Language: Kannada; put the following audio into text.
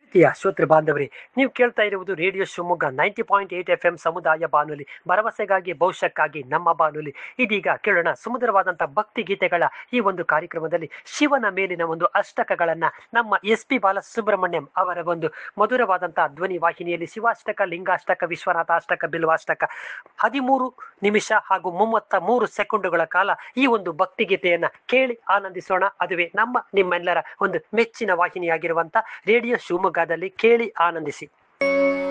ಶ್ರೋತೃ ಬಾಂಧವರೇ, ನೀವು ಕೇಳ್ತಾ ಇರುವುದು ರೇಡಿಯೋ ಶಿವಮೊಗ್ಗ 90.8 FM ಸಮುದಾಯ ಬಾನುಲಿ, ಭರವಸೆಗಾಗಿ ಭವಿಷ್ಯಕ್ಕಾಗಿ ನಮ್ಮ ಬಾನುಲಿ. ಇದೀಗ ಕೇಳೋಣ ಸುಮಧುರವಾದಂತಹ ಭಕ್ತಿ ಗೀತೆಗಳ ಈ ಒಂದು ಕಾರ್ಯಕ್ರಮದಲ್ಲಿ ಶಿವನ ಮೇಲಿನ ಒಂದು ಅಷ್ಟಕಗಳನ್ನ ನಮ್ಮ SP ಬಾಲಸುಬ್ರಹ್ಮಣ್ಯಂ ಅವರ ಒಂದು ಮಧುರವಾದಂತಹ ಧ್ವನಿ ವಾಹಿನಿಯಲ್ಲಿ ಶಿವಾಷ್ಟಕ, ಲಿಂಗಾಷ್ಟಕ, ವಿಶ್ವನಾಥ ಅಷ್ಟಕ, ಬಿಲ್ವಾಷ್ಟಕ 13 ನಿಮಿಷ ಹಾಗೂ 33 ಸೆಕೆಂಡುಗಳ ಕಾಲ ಈ ಒಂದು ಭಕ್ತಿ ಗೀತೆಯನ್ನ ಕೇಳಿ ಆನಂದಿಸೋಣ. ಅದುವೇ ನಿಮ್ಮೆಲ್ಲರ ಒಂದು ಮೆಚ್ಚಿನ ವಾಹಿನಿಯಾಗಿರುವಂತ ರೇಡಿಯೋ ಶಿವಮೊಗ್ಗದಲ್ಲಿ ಕೇಳಿ ಆನಂದಿಸಿ.